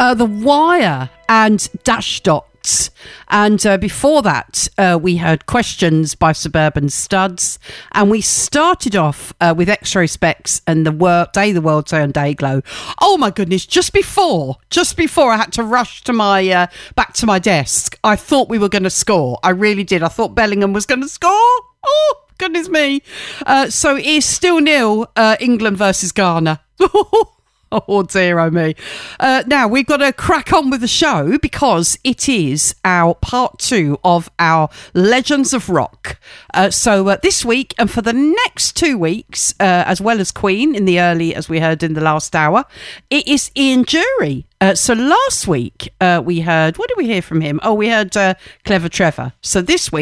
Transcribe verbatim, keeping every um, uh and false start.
uh, The Wire and Dash Dots. And uh, before that, uh, we heard Questions by Suburban Studs. And we started off uh, with X-Ray Specs and the world, Day the World Turned Dayglow. Oh my goodness, just before, just before I had to rush to my uh, back to my desk, I thought we were going to score. I really did. I thought Bellingham was going to score. Oh, goodness me. Uh, so it is still nil, uh, England versus Ghana. Oh, dear, oh me. Uh, now, we've got to crack on with the show because it is our part two of our Legends of Rock. Uh, so uh, this week and for the next two weeks, uh, as well as Queen in the early, as we heard in the last hour, it is Ian Dury. Uh, so last week uh, we heard, what did we hear from him? Oh, we heard uh, Clever Trevor. So this week,